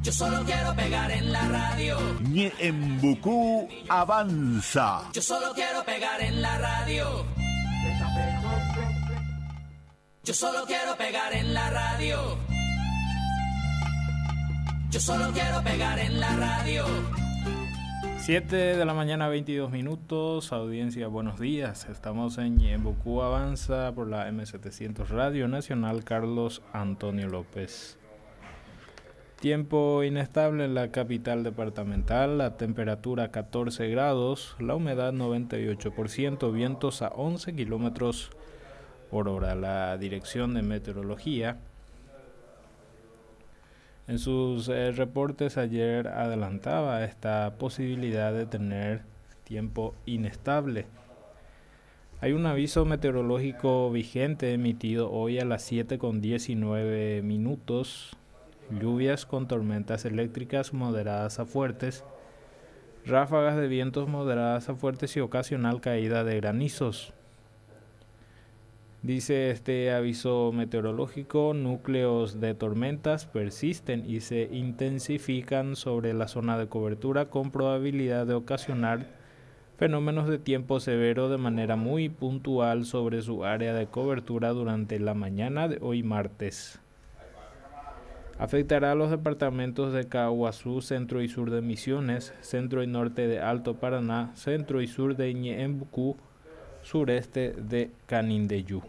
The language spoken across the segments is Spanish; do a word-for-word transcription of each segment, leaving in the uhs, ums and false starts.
Yo solo quiero pegar en la radio. Ñeembucú avanza. Yo solo quiero pegar en la radio. Yo solo quiero pegar en la radio. Yo solo quiero pegar en la radio. siete de la mañana, veintidós minutos. Audiencia, buenos días. Estamos en Ñeembucú Avanza por la eme setecientos Radio Nacional Carlos Antonio López. Tiempo inestable en la capital departamental, la temperatura catorce grados, la humedad noventa y ocho por ciento, vientos a once kilómetros por hora. La Dirección de Meteorología en sus eh, reportes ayer adelantaba esta posibilidad de tener tiempo inestable. Hay un aviso meteorológico vigente emitido hoy a las siete con diecinueve minutos. Lluvias con tormentas eléctricas moderadas a fuertes, ráfagas de vientos moderadas a fuertes y ocasional caída de granizos. Dice este aviso meteorológico, núcleos de tormentas persisten y se intensifican sobre la zona de cobertura con probabilidad de ocasionar fenómenos de tiempo severo de manera muy puntual sobre su área de cobertura durante la mañana de hoy martes. Afectará a los departamentos de Caaguazú, centro y sur de Misiones, centro y norte de Alto Paraná, centro y sur de Ñeembucú, sureste de Canindeyú.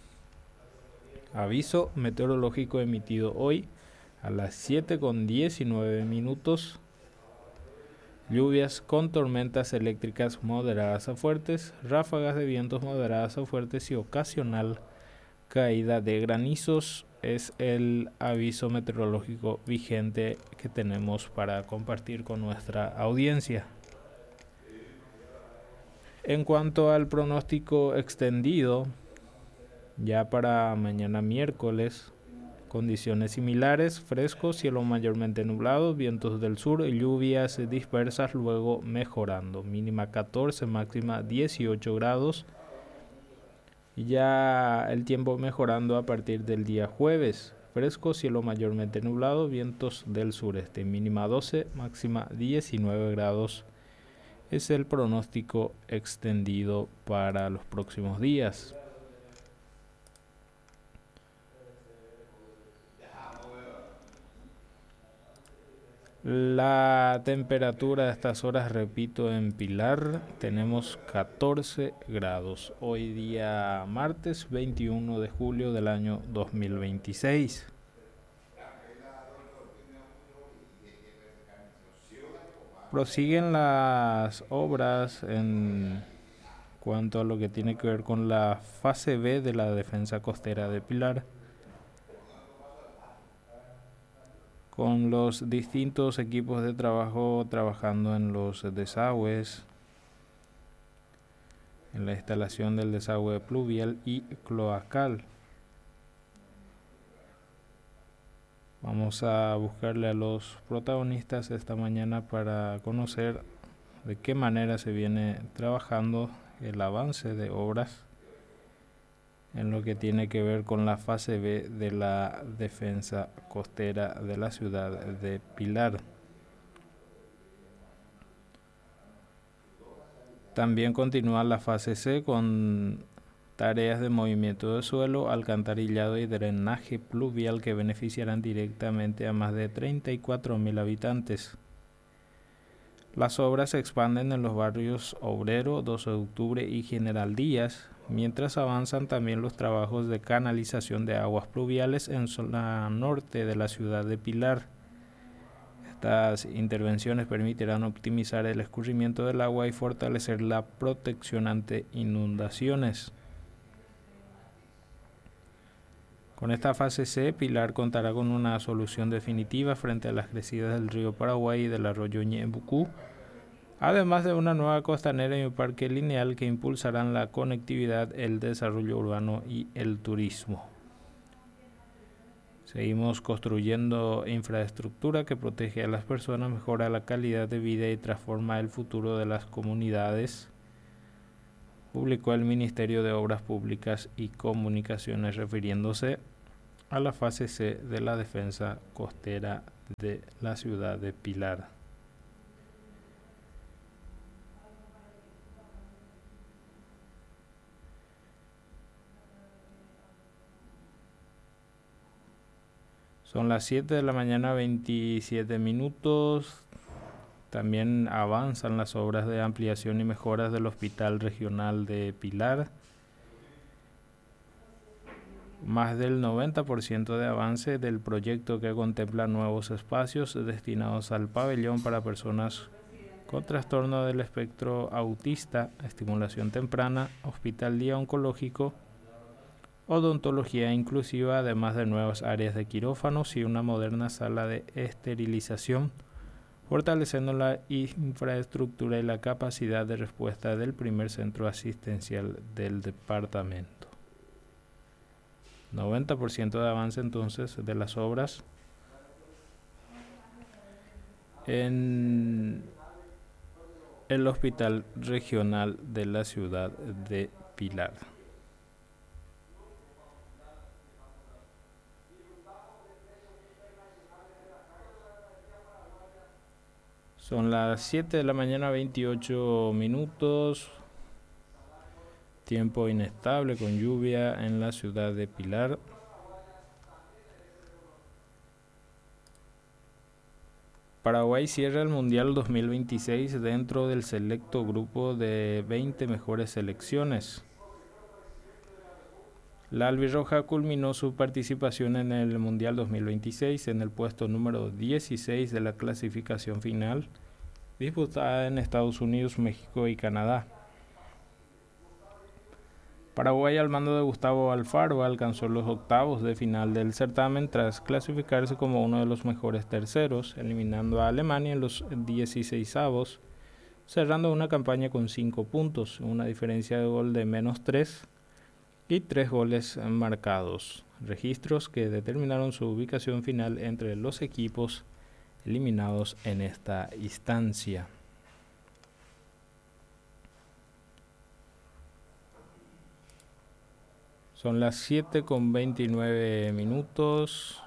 Aviso meteorológico emitido hoy a las siete con diecinueve minutos. Lluvias con tormentas eléctricas moderadas a fuertes, ráfagas de vientos moderadas a fuertes y ocasional caída de granizos. Es el aviso meteorológico vigente que tenemos para compartir con nuestra audiencia. En cuanto al pronóstico extendido, ya para mañana miércoles, condiciones similares, fresco, cielo mayormente nublado, vientos del sur, lluvias dispersas, luego mejorando, mínima catorce, máxima dieciocho grados. Ya el tiempo mejorando a partir del día jueves, fresco, cielo mayormente nublado, vientos del sureste, mínima doce, máxima diecinueve grados. Es el pronóstico extendido para los próximos días. La temperatura a estas horas, repito, en Pilar tenemos catorce grados. Hoy día martes veintiuno de julio del año dos mil veintiséis. Prosiguen las obras en cuanto a lo que tiene que ver con la fase B de la defensa costera de Pilar, con los distintos equipos de trabajo trabajando en los desagües, en la instalación del desagüe pluvial y cloacal. Vamos a buscarle a los protagonistas esta mañana para conocer de qué manera se viene trabajando el avance de obras en lo que tiene que ver con la fase B de la defensa costera de la ciudad de Pilar. También continúa la fase C con tareas de movimiento de suelo, alcantarillado y drenaje pluvial que beneficiarán directamente a más de treinta y cuatro mil habitantes. Las obras se expanden en los barrios Obrero, doce de octubre y General Díaz, mientras avanzan también los trabajos de canalización de aguas pluviales en zona norte de la ciudad de Pilar. Estas intervenciones permitirán optimizar el escurrimiento del agua y fortalecer la protección ante inundaciones. Con esta fase C, Pilar contará con una solución definitiva frente a las crecidas del río Paraguay y del arroyo Ñeembucú, además de una nueva costanera y un parque lineal que impulsarán la conectividad, el desarrollo urbano y el turismo. Seguimos construyendo infraestructura que protege a las personas, mejora la calidad de vida y transforma el futuro de las comunidades, publicó el Ministerio de Obras Públicas y Comunicaciones refiriéndose a la fase C de la defensa costera de la ciudad de Pilar. Son las siete de la mañana, veintisiete minutos. También avanzan las obras de ampliación y mejoras del Hospital Regional de Pilar. Más del noventa por ciento de avance del proyecto, que contempla nuevos espacios destinados al pabellón para personas con trastorno del espectro autista, estimulación temprana, hospital día oncológico, odontología inclusiva, además de nuevas áreas de quirófanos y una moderna sala de esterilización, fortaleciendo la infraestructura y la capacidad de respuesta del primer centro asistencial del departamento. noventa por ciento de avance entonces de las obras en el Hospital Regional de la ciudad de Pilar. Son las siete de la mañana, veintiocho minutos. Tiempo inestable con lluvia en la ciudad de Pilar. Paraguay cierra el Mundial dos mil veintiséis dentro del selecto grupo de veinte mejores selecciones. La albirroja culminó su participación en el Mundial dos mil veintiséis en el puesto número dieciséis de la clasificación final, disputada en Estados Unidos, México y Canadá. Paraguay, al mando de Gustavo Alfaro, alcanzó los octavos de final del certamen tras clasificarse como uno de los mejores terceros, eliminando a Alemania en los dieciseisavos, cerrando una campaña con cinco puntos, una diferencia de gol de menos tres y tres goles marcados, registros que determinaron su ubicación final entre los equipos eliminados en esta instancia. Son las siete con veintinueve minutos.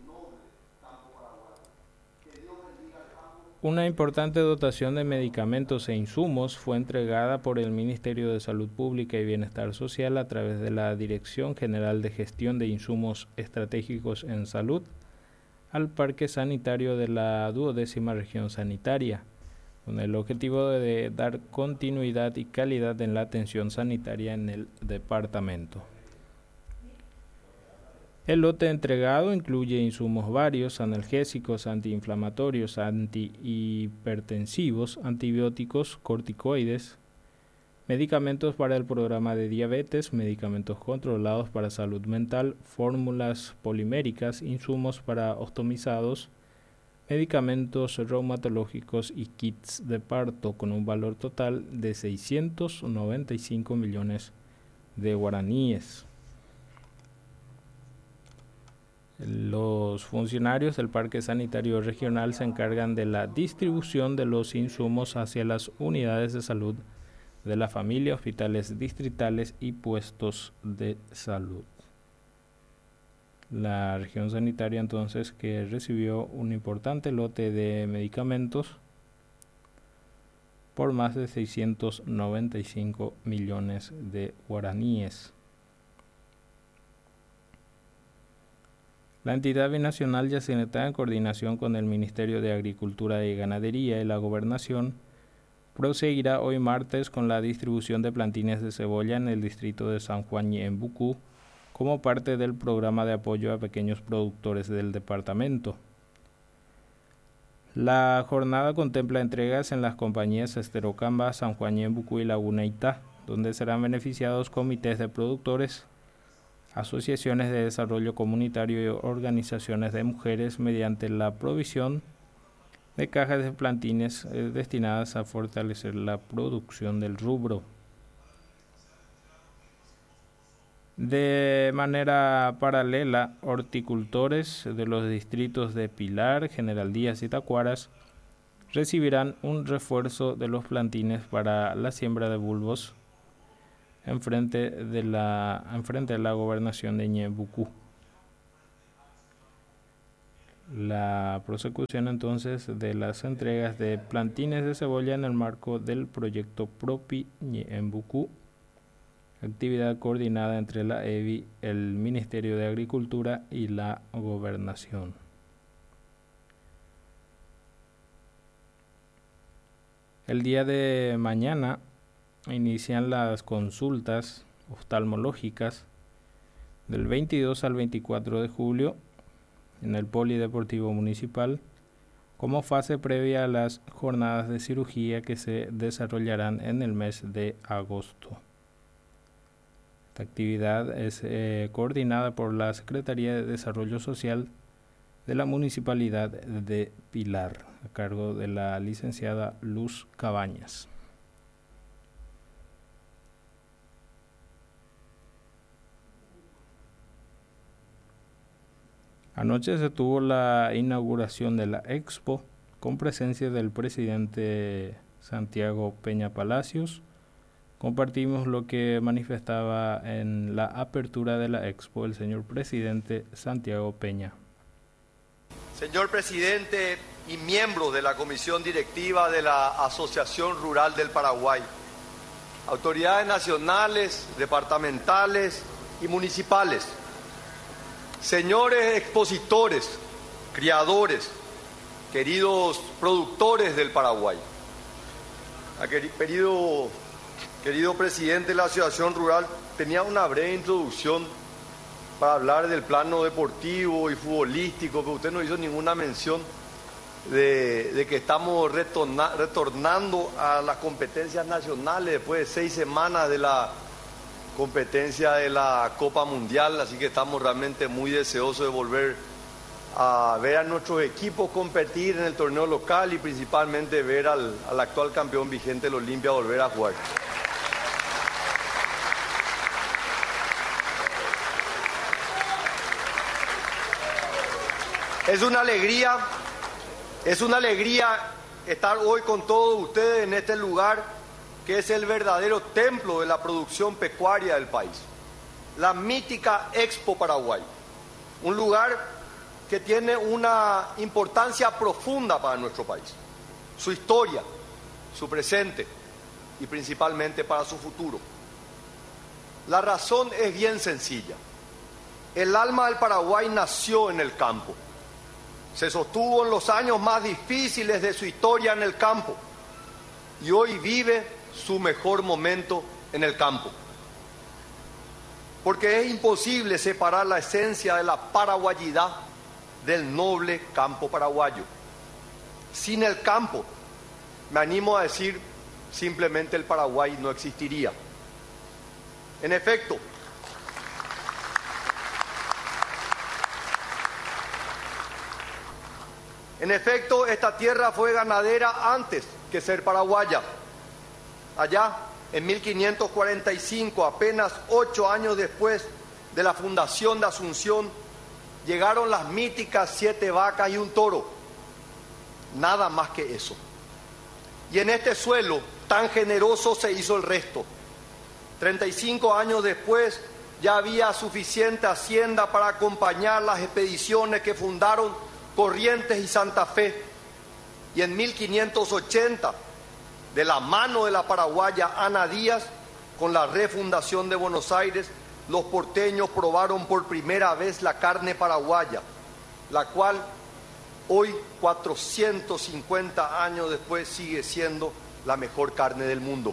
Una importante dotación de medicamentos e insumos fue entregada por el Ministerio de Salud Pública y Bienestar Social a través de la Dirección General de Gestión de Insumos Estratégicos en Salud al Parque Sanitario de la duodécima región sanitaria, con el objetivo de dar continuidad y calidad en la atención sanitaria en el departamento. El lote entregado incluye insumos varios, analgésicos, antiinflamatorios, antihipertensivos, antibióticos, corticoides, medicamentos para el programa de diabetes, medicamentos controlados para salud mental, fórmulas poliméricas, insumos para ostomizados, medicamentos reumatológicos y kits de parto, con un valor total de seiscientos noventa y cinco millones de guaraníes. Los funcionarios del Parque Sanitario Regional se encargan de la distribución de los insumos hacia las unidades de salud de la familia, hospitales distritales y puestos de salud. La región sanitaria entonces, que recibió un importante lote de medicamentos por más de seiscientos noventa y cinco millones de guaraníes. La entidad binacional Yacinetá, en coordinación con el Ministerio de Agricultura y Ganadería y la Gobernación, proseguirá hoy martes con la distribución de plantines de cebolla en el distrito de San Juan y en Bucú, como parte del programa de apoyo a pequeños productores del departamento. La jornada contempla entregas en las compañías Esterocamba, San Juan y en Bucú y Laguna Itá, donde serán beneficiados comités de productores, asociaciones de desarrollo comunitario y organizaciones de mujeres mediante la provisión de cajas de plantines eh, destinadas a fortalecer la producción del rubro. De manera paralela, horticultores de los distritos de Pilar, General Díaz y Tacuaras recibirán un refuerzo de los plantines para la siembra de bulbos enfrente de la, enfrente de la gobernación de Ñebucú. La prosecución entonces de las entregas de plantines de cebolla en el marco del proyecto Propi en Bucú, actividad coordinada entre la E B I, el Ministerio de Agricultura y la Gobernación. El día de mañana inician las consultas oftalmológicas del veintidós al veinticuatro de julio en el Polideportivo Municipal como fase previa a las jornadas de cirugía que se desarrollarán en el mes de agosto. Esta actividad es eh, coordinada por la Secretaría de Desarrollo Social de la Municipalidad de Pilar, a cargo de la licenciada Luz Cabañas. Anoche se tuvo la inauguración de la Expo con presencia del presidente Santiago Peña Palacios. Compartimos lo que manifestaba en la apertura de la Expo el señor presidente Santiago Peña. Señor presidente y miembros de la comisión directiva de la Asociación Rural del Paraguay, autoridades nacionales, departamentales y municipales, señores expositores, criadores, queridos productores del Paraguay, querido, querido presidente de la Asociación Rural, tenía una breve introducción para hablar del plano deportivo y futbolístico, pero usted no hizo ninguna mención de, de que estamos retorna, retornando a las competencias nacionales después de seis semanas de la competencia de la Copa Mundial, así que estamos realmente muy deseosos de volver a ver a nuestros equipos competir en el torneo local y principalmente ver al, al actual campeón vigente del Olimpia volver a jugar. Es una alegría, es una alegría estar hoy con todos ustedes en este lugar que es el verdadero templo de la producción pecuaria del país, la mítica Expo Paraguay, un lugar que tiene una importancia profunda para nuestro país, su historia, su presente y principalmente para su futuro. La razón es bien sencilla. El alma del Paraguay nació en el campo. Se sostuvo en los años más difíciles de su historia en el campo y hoy vive su mejor momento en el campo. Porque es imposible separar la esencia de la paraguayidad del noble campo paraguayo. Sin el campo, me animo a decir, simplemente el Paraguay no existiría. En efecto, En efecto, esta tierra fue ganadera antes que ser paraguaya. Allá, en mil quinientos cuarenta y cinco, apenas ocho años después de la fundación de Asunción, llegaron las míticas siete vacas y un toro. Nada más que eso. Y en este suelo tan generoso se hizo el resto. treinta y cinco años después, ya había suficiente hacienda para acompañar las expediciones que fundaron Corrientes y Santa Fe, y en mil quinientos ochenta, de la mano de la paraguaya Ana Díaz, con la refundación de Buenos Aires, los porteños probaron por primera vez la carne paraguaya, la cual hoy, cuatrocientos cincuenta años después, sigue siendo la mejor carne del mundo.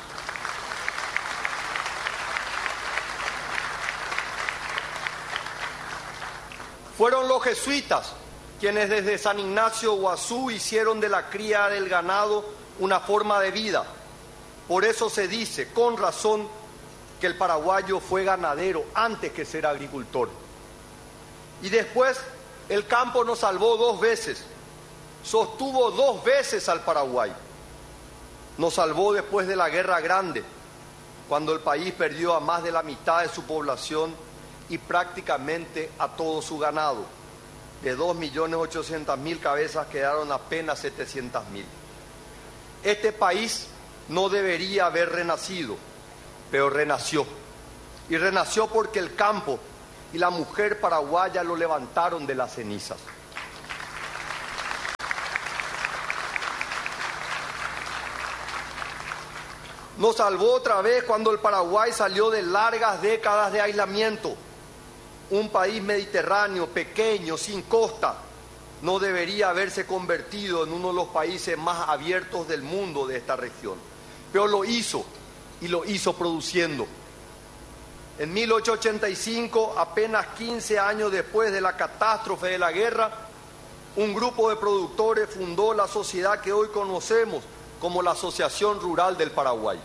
Fueron los jesuitas quienes desde San Ignacio Guazú hicieron de la cría del ganado una forma de vida. Por eso se dice, con razón, que el paraguayo fue ganadero antes que ser agricultor. Y después, el campo nos salvó dos veces, sostuvo dos veces al Paraguay. Nos salvó después de la Guerra Grande, cuando el país perdió a más de la mitad de su población y prácticamente a todo su ganado. De dos millones ochocientas mil cabezas quedaron apenas setecientas mil. Este país no debería haber renacido, pero renació. Y renació porque el campo y la mujer paraguaya lo levantaron de las cenizas. Nos salvó otra vez cuando el Paraguay salió de largas décadas de aislamiento. Un país mediterráneo, pequeño, sin costa, no debería haberse convertido en uno de los países más abiertos del mundo de esta región. Pero lo hizo, y lo hizo produciendo. En mil ochocientos ochenta y cinco, apenas quince años después de la catástrofe de la guerra, un grupo de productores fundó la sociedad que hoy conocemos como la Asociación Rural del Paraguay.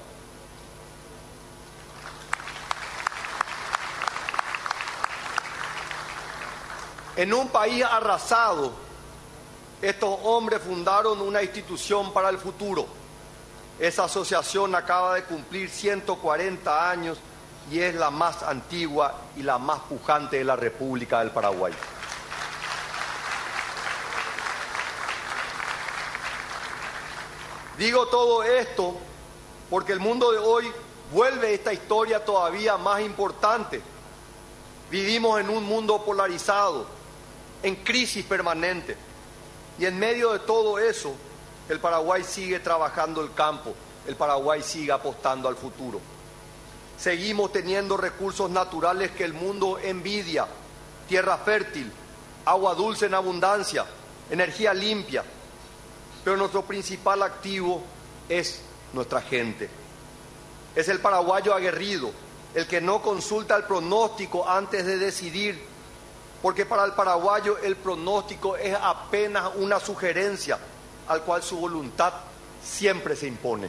En un país arrasado, estos hombres fundaron una institución para el futuro. Esa asociación acaba de cumplir ciento cuarenta años y es la más antigua y la más pujante de la República del Paraguay. Digo todo esto porque el mundo de hoy vuelve esta historia todavía más importante. Vivimos en un mundo polarizado, en crisis permanente, y en medio de todo eso, el Paraguay sigue trabajando el campo, el Paraguay sigue apostando al futuro. Seguimos teniendo recursos naturales que el mundo envidia: tierra fértil, agua dulce en abundancia, energía limpia. Pero nuestro principal activo es nuestra gente. Es el paraguayo aguerrido, el que no consulta el pronóstico antes de decidir, porque para el paraguayo el pronóstico es apenas una sugerencia al cual su voluntad siempre se impone.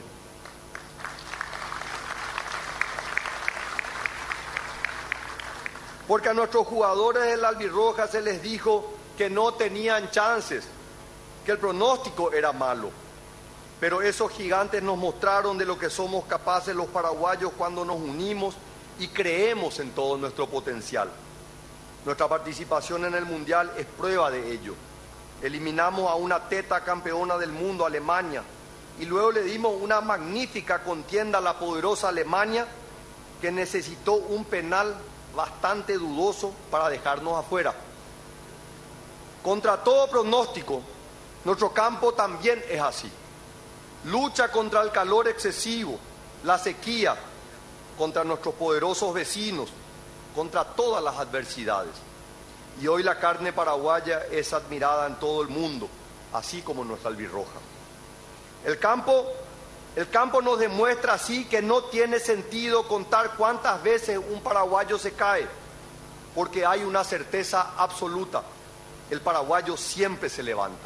Porque a nuestros jugadores del Albirroja se les dijo que no tenían chances, que el pronóstico era malo. Pero esos gigantes nos mostraron de lo que somos capaces los paraguayos cuando nos unimos y creemos en todo nuestro potencial. Nuestra participación en el Mundial es prueba de ello. Eliminamos a una teta campeona del mundo, Alemania, y luego le dimos una magnífica contienda a la poderosa Alemania, que necesitó un penal bastante dudoso para dejarnos afuera. Contra todo pronóstico, nuestro campo también es así. Lucha contra el calor excesivo, la sequía, contra nuestros poderosos vecinos, contra todas las adversidades. Y hoy la carne paraguaya es admirada en todo el mundo, así como nuestra albirroja. El campo, el campo nos demuestra así que no tiene sentido contar cuántas veces un paraguayo se cae, porque hay una certeza absoluta: el paraguayo siempre se levanta.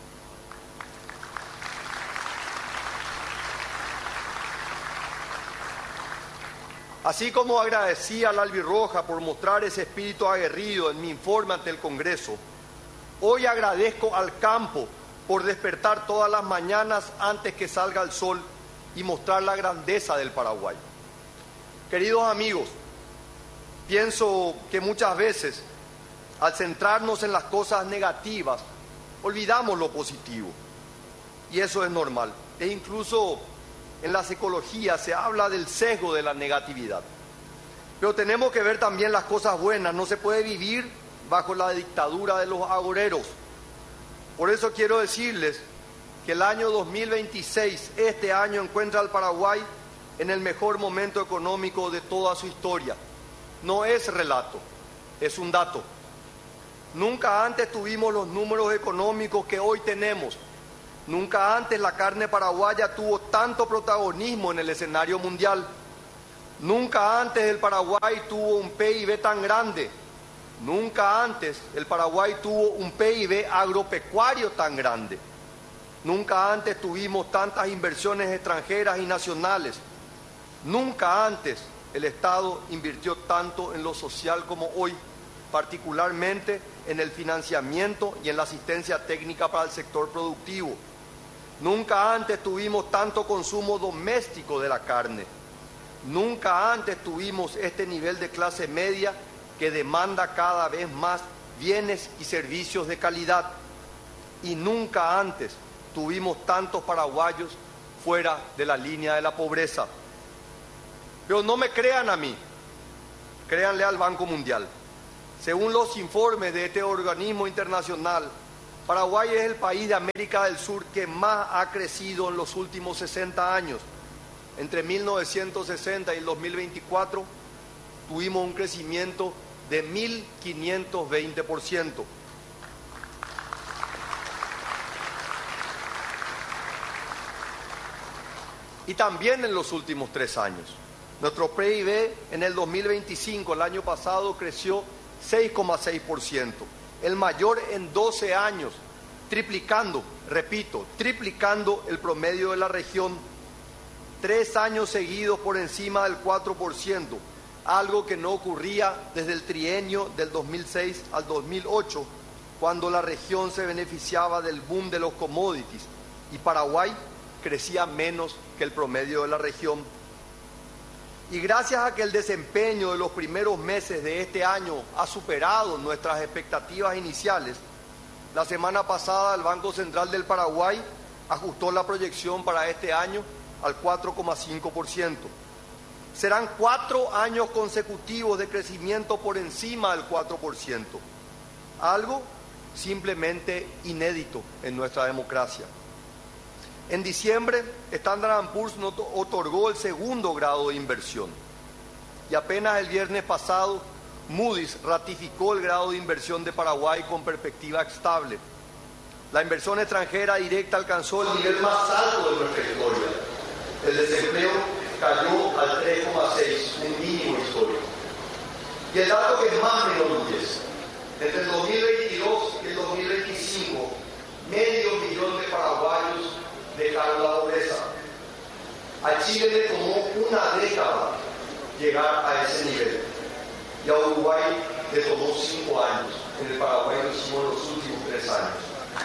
Así como agradecí a la Albirroja por mostrar ese espíritu aguerrido en mi informe ante el Congreso, hoy agradezco al campo por despertar todas las mañanas antes que salga el sol y mostrar la grandeza del Paraguay. Queridos amigos, pienso que muchas veces, al centrarnos en las cosas negativas, olvidamos lo positivo. Y eso es normal. E incluso en la psicología se habla del sesgo de la negatividad. Pero tenemos que ver también las cosas buenas. No se puede vivir bajo la dictadura de los agoreros. Por eso quiero decirles que el año dos mil veintiséis, este año, encuentra al Paraguay en el mejor momento económico de toda su historia. No es relato, es un dato. Nunca antes tuvimos los números económicos que hoy tenemos. Nunca antes la carne paraguaya tuvo tanto protagonismo en el escenario mundial. Nunca antes el Paraguay tuvo un P I B tan grande. Nunca antes el Paraguay tuvo un P I B agropecuario tan grande. Nunca antes tuvimos tantas inversiones extranjeras y nacionales. Nunca antes el Estado invirtió tanto en lo social como hoy, particularmente en el financiamiento y en la asistencia técnica para el sector productivo. Nunca antes tuvimos tanto consumo doméstico de la carne. Nunca antes tuvimos este nivel de clase media que demanda cada vez más bienes y servicios de calidad. Y nunca antes tuvimos tantos paraguayos fuera de la línea de la pobreza. Pero no me crean a mí, créanle al Banco Mundial. Según los informes de este organismo internacional, Paraguay es el país de América del Sur que más ha crecido en los últimos sesenta años. entre mil novecientos sesenta y el dos mil veinticuatro tuvimos un crecimiento de mil quinientos veinte por ciento. Y también en los últimos tres años. Nuestro P I B en el dos mil veinticinco, el año pasado, creció seis coma seis por ciento, el mayor en doce años, triplicando, repito, triplicando el promedio de la región, tres años seguidos por encima del cuatro por ciento, algo que no ocurría desde el trienio del dos mil seis al dos mil ocho, cuando la región se beneficiaba del boom de los commodities y Paraguay crecía menos que el promedio de la región. Y gracias a que el desempeño de los primeros meses de este año ha superado nuestras expectativas iniciales, la semana pasada el Banco Central del Paraguay ajustó la proyección para este año al cuatro coma cinco por ciento. Serán cuatro años consecutivos de crecimiento por encima del cuatro por ciento, algo simplemente inédito en nuestra democracia. En diciembre, Standard and Poor's nos otorgó el segundo grado de inversión y apenas el viernes pasado, Moody's ratificó el grado de inversión de Paraguay con perspectiva estable. La inversión extranjera directa alcanzó el nivel más alto de nuestra historia. El desempleo cayó al tres coma seis, un mínimo histórico. Y el dato que más me enorgullece, entre el dos mil veintidós y el dos mil veinticinco, medio millón de paraguayos dejaron la pobreza. A Chile le tomó una década llegar a ese nivel y a Uruguay le tomó cinco años. En el Paraguay lo hicimos en los últimos tres años.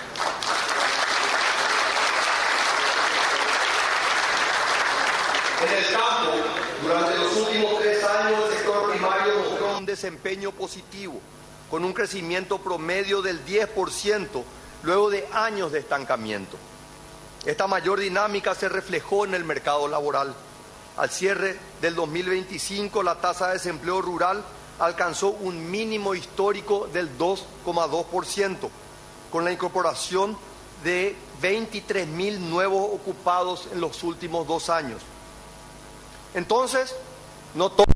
En el campo, durante los últimos tres años, el sector primario mostró un desempeño positivo, con un crecimiento promedio del diez por ciento, luego de años de estancamiento. Esta mayor dinámica se reflejó en el mercado laboral. Al cierre del dos mil veinticinco, la tasa de desempleo rural alcanzó un mínimo histórico del dos coma dos por ciento, con la incorporación de veintitrés mil nuevos ocupados en los últimos dos años. Entonces, no todo